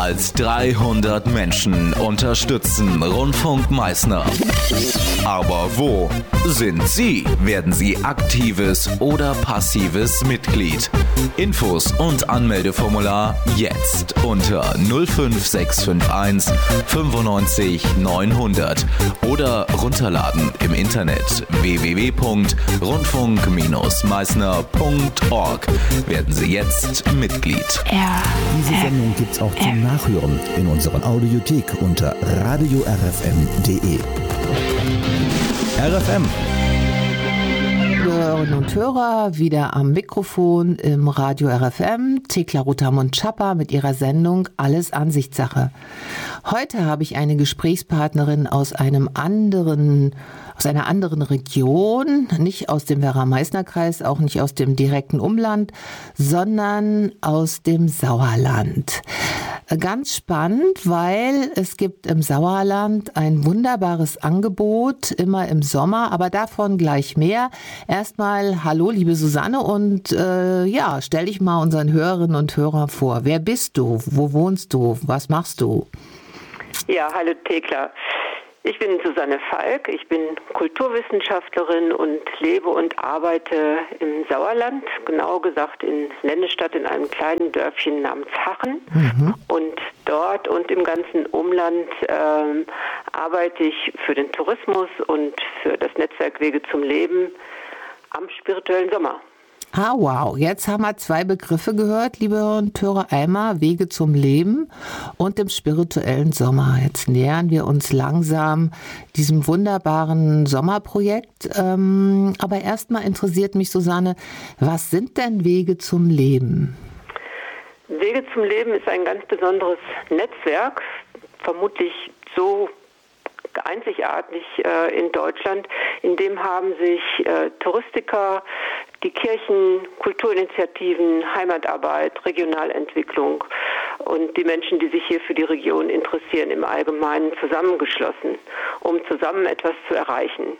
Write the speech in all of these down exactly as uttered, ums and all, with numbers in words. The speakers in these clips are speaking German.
als dreihundert Menschen unterstützen Rundfunk Meißner. Aber wo sind Sie? Werden Sie aktives oder passives Mitglied? Infos und Anmeldeformular jetzt unter null fünf sechs fünf eins fünfundneunzig neunhundert oder runterladen im Internet w w w punkt rundfunk meißner punkt org. Werden Sie jetzt Mitglied. Ja. Diese Sendung gibt's auch zum Nachhören in unserer Audiothek unter radio r f m punkt d e. R F M. Hörerinnen und Hörer, wieder am Mikrofon im Radio R F M, Thekla Rotermund-Schapper mit ihrer Sendung Alles Ansichtssache. Heute habe ich eine Gesprächspartnerin aus einem anderen, aus einer anderen Region, nicht aus dem Werra-Meißner-Kreis, auch nicht aus dem direkten Umland, sondern aus dem Sauerland. Ganz spannend, weil es gibt im Sauerland ein wunderbares Angebot, immer im Sommer, aber davon gleich mehr. Erstmal hallo, liebe Susanne, und äh, ja, stell dich mal unseren Hörerinnen und Hörern vor. Wer bist du? Wo wohnst du? Was machst du? Ja, hallo Thekla. Ich bin Susanne Falk, ich bin Kulturwissenschaftlerin und lebe und arbeite im Sauerland, genau gesagt in Lennestadt in einem kleinen Dörfchen namens Hachen. Mhm. Und dort und im ganzen Umland ähm, arbeite ich für den Tourismus und für das Netzwerk Wege zum Leben am spirituellen Sommer. Ah, wow. Jetzt haben wir zwei Begriffe gehört, liebe Hörer und Hörer. Einmal Wege zum Leben und dem spirituellen Sommer. Jetzt nähern wir uns langsam diesem wunderbaren Sommerprojekt. Ähm, aber erstmal interessiert mich, Susanne, was sind denn Wege zum Leben? Wege zum Leben ist ein ganz besonderes Netzwerk, vermutlich so einzigartig äh, in Deutschland. In dem haben sich äh, Touristiker, die Kirchen, Kulturinitiativen, Heimatarbeit, Regionalentwicklung und die Menschen, die sich hier für die Region interessieren, im Allgemeinen zusammengeschlossen, um zusammen etwas zu erreichen.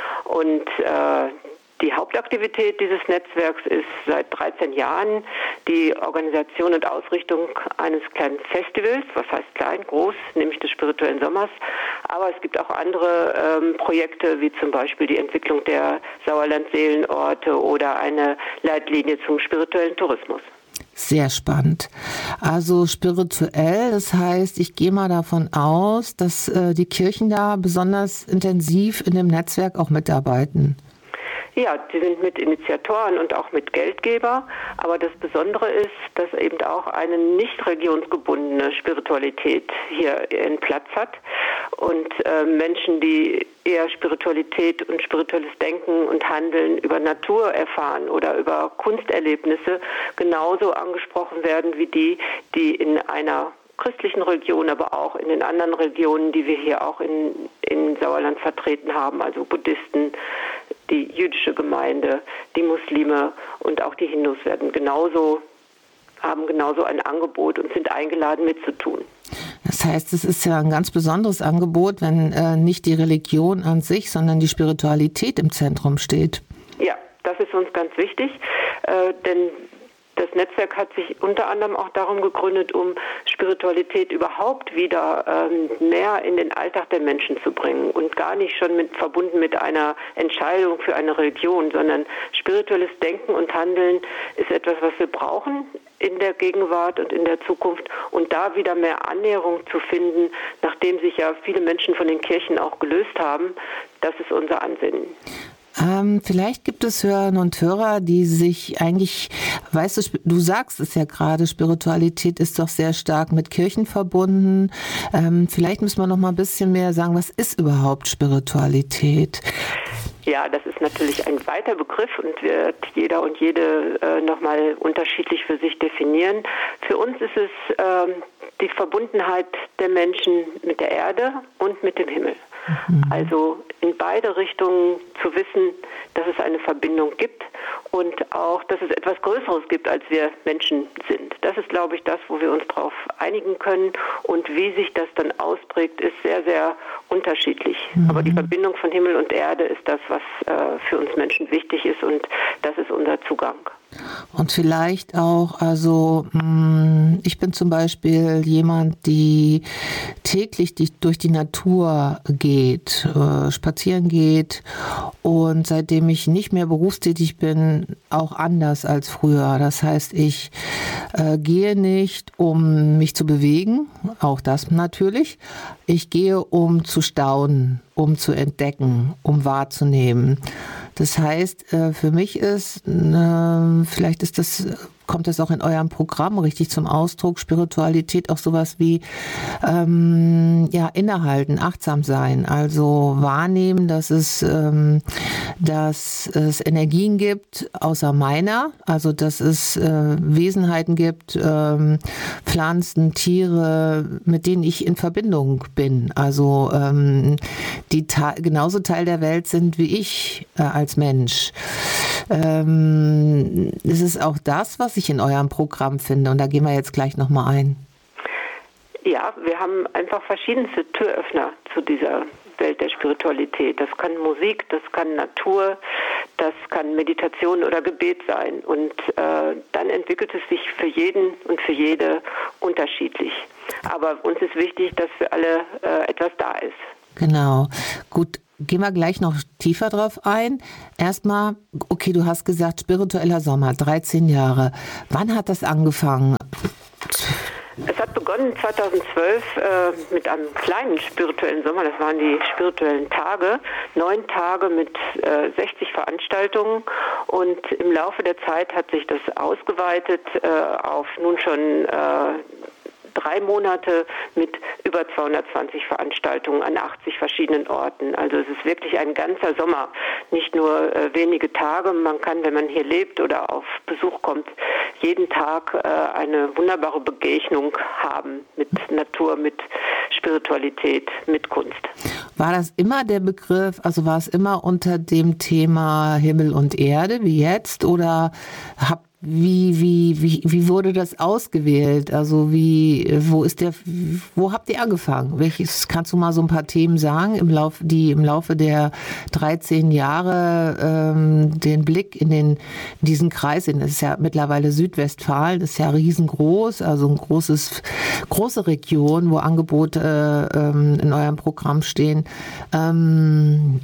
Und äh, die Hauptaktivität dieses Netzwerks ist seit dreizehn Jahren die Organisation und Ausrichtung eines kleinen Festivals, was heißt klein, groß, nämlich des spirituellen Sommers. Aber es gibt auch andere ähm, Projekte, wie zum Beispiel die Entwicklung der Sauerland-Seelenorte oder eine Leitlinie zum spirituellen Tourismus. Sehr spannend. Also spirituell, das heißt, ich gehe mal davon aus, dass äh, die Kirchen da besonders intensiv in dem Netzwerk auch mitarbeiten. Ja, die sind mit Initiatoren und auch mit Geldgeber, aber das Besondere ist, dass eben auch eine nicht regionsgebundene Spiritualität hier ihren Platz hat und äh, Menschen, die eher Spiritualität und spirituelles Denken und Handeln über Natur erfahren oder über Kunsterlebnisse genauso angesprochen werden wie die, die in einer christlichen Region, aber auch in den anderen Regionen, die wir hier auch in, in Sauerland vertreten haben, also Buddhisten, die jüdische Gemeinde, die Muslime und auch die Hindus werden genauso, haben genauso ein Angebot und sind eingeladen mitzutun. Das heißt, es ist ja ein ganz besonderes Angebot, wenn äh, nicht die Religion an sich, sondern die Spiritualität im Zentrum steht. Ja, das ist uns ganz wichtig, äh, denn das Netzwerk hat sich unter anderem auch darum gegründet, um Spiritualität überhaupt wieder ähm, mehr in den Alltag der Menschen zu bringen und gar nicht schon mit, verbunden mit einer Entscheidung für eine Religion, sondern spirituelles Denken und Handeln ist etwas, was wir brauchen in der Gegenwart und in der Zukunft und da wieder mehr Annäherung zu finden, nachdem sich ja viele Menschen von den Kirchen auch gelöst haben, das ist unser Ansinnen. Ähm, vielleicht gibt es Hörerinnen und Hörer, die sich eigentlich, weißt du, du sagst es ja gerade, Spiritualität ist doch sehr stark mit Kirchen verbunden. Ähm, vielleicht müssen wir noch mal ein bisschen mehr sagen, was ist überhaupt Spiritualität? Ja, das ist natürlich ein weiter Begriff und wird jeder und jede äh, nochmal unterschiedlich für sich definieren. Für uns ist es ähm, die Verbundenheit der Menschen mit der Erde und mit dem Himmel. Mhm. Also in beide Richtungen zu wissen, dass es eine Verbindung gibt und auch, dass es etwas Größeres gibt, als wir Menschen sind. Das ist, glaube ich, das, wo wir uns darauf einigen können. Und wie sich das dann ausprägt, ist sehr, sehr unterschiedlich. Mhm. Aber die Verbindung von Himmel und Erde ist das, was äh, für uns Menschen wichtig ist und das ist unser Zugang. Und vielleicht auch, also ich bin zum Beispiel jemand, die täglich durch die Natur geht, spazieren geht und seitdem ich nicht mehr berufstätig bin, auch anders als früher. Das heißt, ich äh, gehe nicht, um mich zu bewegen, auch das natürlich. Ich gehe, um zu staunen, um zu entdecken, um wahrzunehmen. Das heißt, für mich ist, vielleicht ist das, kommt das auch in eurem Programm richtig zum Ausdruck, Spiritualität auch sowas wie ähm, ja, innehalten, achtsam sein, also wahrnehmen, dass es, ähm, dass es Energien gibt, außer meiner, also dass es äh, Wesenheiten gibt, ähm, Pflanzen, Tiere, mit denen ich in Verbindung bin, also ähm, die ta- genauso Teil der Welt sind wie ich äh, als Mensch. Ähm, es ist auch das, was ich in eurem Programm finde, und da gehen wir jetzt gleich nochmal ein. Ja, wir haben einfach verschiedenste Türöffner zu dieser Welt der Spiritualität. Das kann Musik, das kann Natur, das kann Meditation oder Gebet sein. Und äh, dann entwickelt es sich für jeden und für jede unterschiedlich. Aber uns ist wichtig, dass für alle äh, etwas da ist. Genau. Gut. Gehen wir gleich noch tiefer drauf ein. Erstmal, okay, du hast gesagt, spiritueller Sommer, dreizehn Jahre. Wann hat das angefangen? Es hat begonnen zweitausendzwölf äh, mit einem kleinen spirituellen Sommer, das waren die spirituellen Tage, neun Tage mit äh, sechzig Veranstaltungen, und im Laufe der Zeit hat sich das ausgeweitet äh, auf nun schon äh, drei Monate mit über zweihundertzwanzig Veranstaltungen an achtzig verschiedenen Orten. Also es ist wirklich ein ganzer Sommer, nicht nur äh, wenige Tage. Man kann, wenn man hier lebt oder auf Besuch kommt, jeden Tag äh, eine wunderbare Begegnung haben mit Natur, mit Spiritualität, mit Kunst. War das immer der Begriff, also war es immer unter dem Thema Himmel und Erde wie jetzt, oder habt Wie, wie, wie, wie wurde das ausgewählt? Also wie, wo ist der, wo habt ihr angefangen? Welches, kannst du mal so ein paar Themen sagen, im Laufe, die im Laufe der dreizehn Jahre ähm, den Blick in den, in diesen Kreis, das ist ja mittlerweile Südwestfalen, das ist ja riesengroß, also ein großes, große Region, wo Angebote äh, ähm, in eurem Programm stehen. Ähm,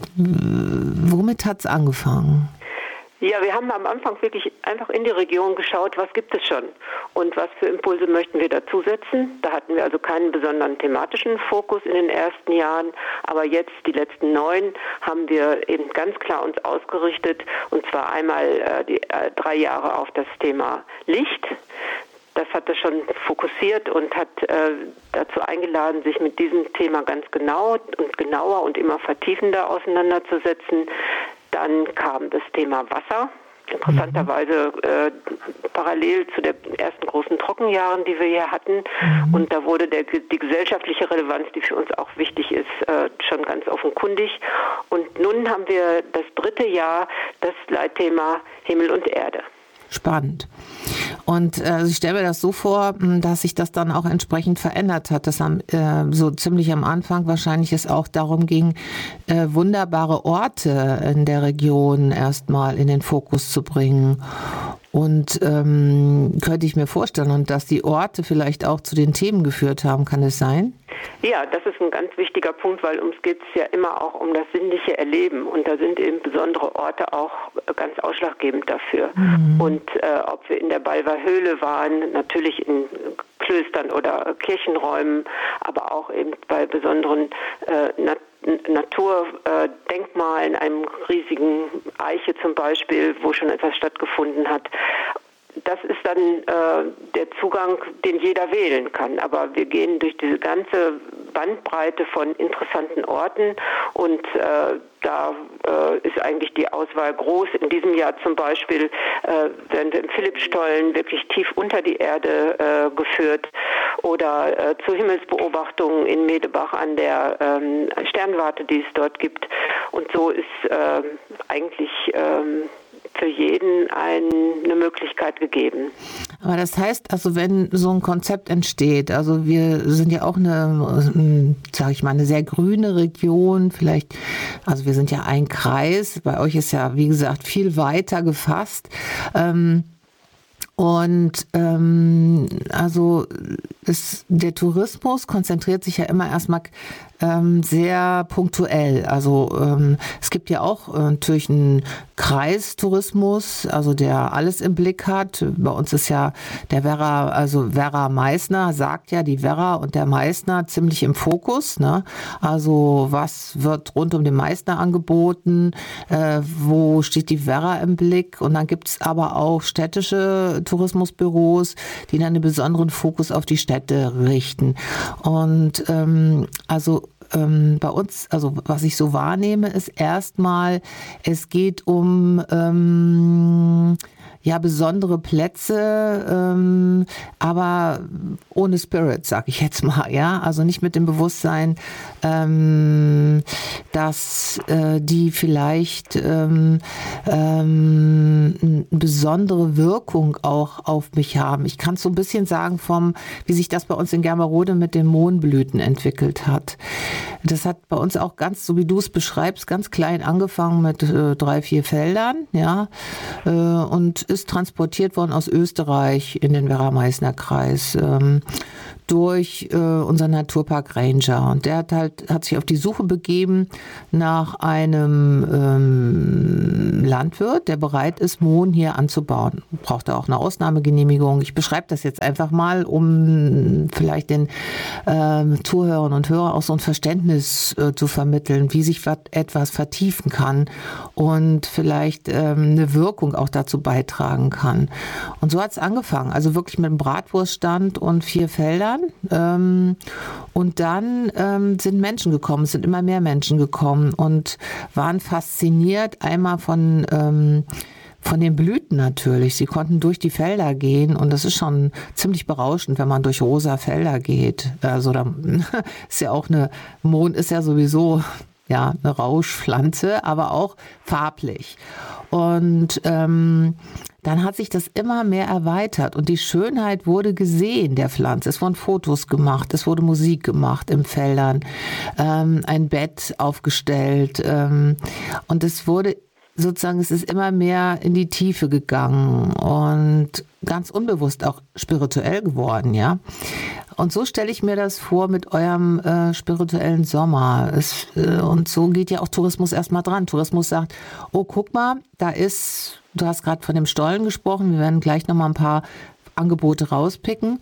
womit hat's angefangen? Ja, wir haben am Anfang wirklich einfach in die Region geschaut, was gibt es schon und was für Impulse möchten wir dazusetzen. Da hatten wir also keinen besonderen thematischen Fokus in den ersten Jahren, aber jetzt, die letzten neun, haben wir eben ganz klar uns ausgerichtet, und zwar einmal äh, die äh, drei Jahre auf das Thema Licht. Das hat er schon fokussiert und hat äh, dazu eingeladen, sich mit diesem Thema ganz genau und genauer und immer vertiefender auseinanderzusetzen. Dann kam das Thema Wasser, interessanterweise äh, parallel zu den ersten großen Trockenjahren, die wir hier hatten. Mhm. Und da wurde der, die gesellschaftliche Relevanz, die für uns auch wichtig ist, äh, schon ganz offenkundig. Und nun haben wir das dritte Jahr, das Leitthema Himmel und Erde. Spannend. Und äh, ich stelle mir das so vor, dass sich das dann auch entsprechend verändert hat, dass am, äh, so ziemlich am Anfang wahrscheinlich es auch darum ging, äh, wunderbare Orte in der Region erstmal in den Fokus zu bringen. Und ähm, könnte ich mir vorstellen, und dass die Orte vielleicht auch zu den Themen geführt haben, kann es sein? Ja, das ist ein ganz wichtiger Punkt, weil uns geht es ja immer auch um das sinnliche Erleben, und da sind eben besondere Orte auch ganz ausschlaggebend dafür. Mhm. Und äh, ob wir in der Balver Höhle waren, natürlich in Klöstern oder Kirchenräumen, aber auch eben bei besonderen äh, Nat- Naturdenkmalen, einem riesigen Eiche zum Beispiel, wo schon etwas stattgefunden hat. Das ist dann äh, der Zugang, den jeder wählen kann. Aber wir gehen durch diese ganze Bandbreite von interessanten Orten, und äh, da äh, ist eigentlich die Auswahl groß. In diesem Jahr zum Beispiel äh, werden wir im Philippsstollen wirklich tief unter die Erde äh, geführt, oder äh, zu Himmelsbeobachtungen in Medebach an der ähm, Sternwarte, die es dort gibt. Und so ist äh, eigentlich ähm, für jeden eine Möglichkeit gegeben. Aber das heißt, also wenn so ein Konzept entsteht, also wir sind ja auch eine, sage ich mal, eine sehr grüne Region, vielleicht, also wir sind ja ein Kreis, bei euch ist ja, wie gesagt, viel weiter gefasst. Ähm, Und ähm, also ist, der Tourismus konzentriert sich ja immer erstmal ähm, sehr punktuell. Also ähm, es gibt ja auch äh, natürlich einen Kreistourismus, also der alles im Blick hat. Bei uns ist ja der Werra, also Werra Meißner sagt ja, die Werra und der Meißner ziemlich im Fokus. Ne? Also was wird rund um den Meißner angeboten? Äh, wo steht die Werra im Blick? Und dann gibt's aber auch städtische Tourismusbüros, die dann einen besonderen Fokus auf die Städte richten. Und ähm, also ähm, bei uns, also was ich so wahrnehme, ist erstmal, es geht um ähm, ja besondere Plätze, ähm, aber ohne Spirit, sag ich jetzt mal, ja, also nicht mit dem Bewusstsein, ähm, dass äh, die vielleicht ähm, ähm, eine besondere Wirkung auch auf mich haben. Ich kann es so ein bisschen sagen vom, wie sich das bei uns in Germerode mit den Mohnblüten entwickelt hat. Das hat bei uns auch ganz, so wie du es beschreibst, ganz klein angefangen mit äh, drei, vier Feldern, ja, äh, und ist transportiert worden aus Österreich in den Werra-Meißner-Kreis ähm, durch äh, unseren Naturpark Ranger. Und der hat halt hat sich auf die Suche begeben nach einem ähm, Landwirt, der bereit ist, Mohn hier anzubauen. Braucht er auch eine Ausnahmegenehmigung. Ich beschreibe das jetzt einfach mal, um vielleicht den ähm, Zuhörern und Hörern auch so ein Verständnis äh, zu vermitteln, wie sich etwas vertiefen kann und vielleicht ähm, eine Wirkung auch dazu beitragen kann. Und so hat es angefangen. Also wirklich mit einem Bratwurststand und vier Feldern. Ähm, und dann ähm, sind Menschen gekommen, es sind immer mehr Menschen gekommen und waren fasziniert einmal von ähm, von den Blüten natürlich. Sie konnten durch die Felder gehen und das ist schon ziemlich berauschend, wenn man durch rosa Felder geht. Also da ist ja auch eine, Mohn ist ja sowieso ja eine Rauschpflanze, aber auch farblich. Und ähm, dann hat sich das immer mehr erweitert und die Schönheit wurde gesehen der Pflanze. Es wurden Fotos gemacht, es wurde Musik gemacht im Feldern, ähm, ein Bett aufgestellt ähm, und es wurde sozusagen, es ist immer mehr in die Tiefe gegangen und ganz unbewusst auch spirituell geworden, ja. Und so stelle ich mir das vor mit eurem äh, spirituellen Sommer. Es, äh, und so geht ja auch Tourismus erstmal dran. Tourismus sagt, oh, guck mal, da ist, du hast gerade von dem Stollen gesprochen, wir werden gleich nochmal ein paar Angebote rauspicken.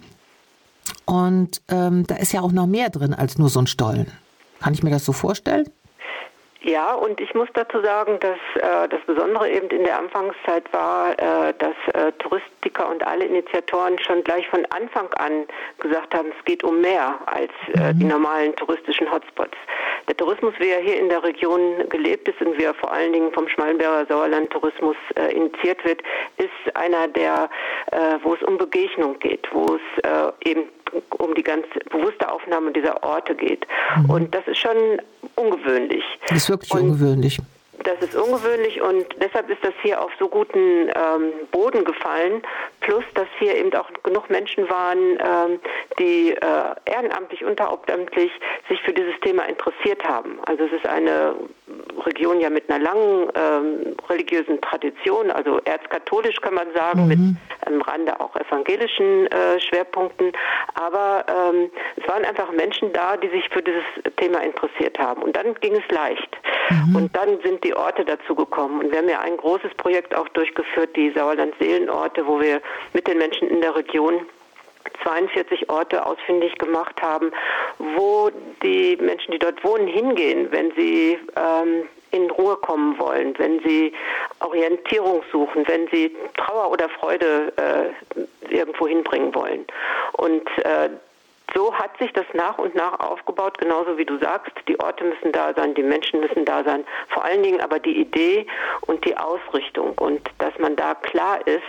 Und ähm, da ist ja auch noch mehr drin als nur so ein Stollen. Kann ich mir das so vorstellen? Ja, und ich muss dazu sagen, dass äh, das Besondere eben in der Anfangszeit war, äh, dass äh, Touristiker und alle Initiatoren schon gleich von Anfang an gesagt haben, es geht um mehr als äh, die normalen touristischen Hotspots. Der Tourismus, wie er hier in der Region gelebt ist und wie er vor allen Dingen vom Schmallenberger Sauerland-Tourismus äh, initiiert wird, ist einer, der, äh, wo es um Begegnung geht, wo es äh, eben um die ganz bewusste Aufnahme dieser Orte geht. Mhm. Und das ist schon ungewöhnlich. Das ist wirklich und ungewöhnlich. Das ist ungewöhnlich und deshalb ist das hier auf so guten ähm, Boden gefallen. Plus, dass hier eben auch genug Menschen waren, ähm, die äh, ehrenamtlich, unterhauptamtlich sich für dieses Thema interessiert haben. Also es ist eine Region ja mit einer langen ähm, religiösen Tradition, also erzkatholisch kann man sagen, mhm. mit am Rande auch evangelischen äh, Schwerpunkten. Aber ähm, es waren einfach Menschen da, die sich für dieses Thema interessiert haben. Und dann ging es leicht. Mhm. Und dann sind die Orte dazu gekommen. Und wir haben ja ein großes Projekt auch durchgeführt, die Sauerland-Seelenorte, wo wir mit den Menschen in der Region zweiundvierzig Orte ausfindig gemacht haben, wo die Menschen, die dort wohnen, hingehen, wenn sie ähm, in Ruhe kommen wollen, wenn sie Orientierung suchen, wenn sie Trauer oder Freude äh, irgendwo hinbringen wollen. Und äh, so hat sich das nach und nach aufgebaut, genauso wie du sagst, die Orte müssen da sein, die Menschen müssen da sein, vor allen Dingen aber die Idee und die Ausrichtung und dass man da klar ist,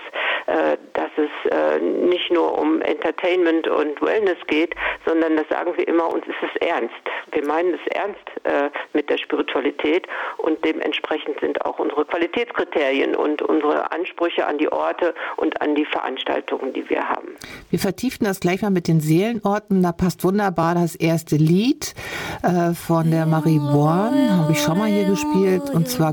äh, dass es äh, nicht nur um Entertainment und Wellness geht, sondern das sagen wir immer, uns ist es ernst. Wir meinen es ernst äh, mit der Spiritualität und dementsprechend sind auch unsere Qualitätskriterien und unsere Ansprüche an die Orte und an die Veranstaltungen, die wir haben. Wir vertiefen das gleich mal mit den Seelenorten. Da passt wunderbar das erste Lied äh, von der Marie Born, habe ich schon mal hier gespielt, und zwar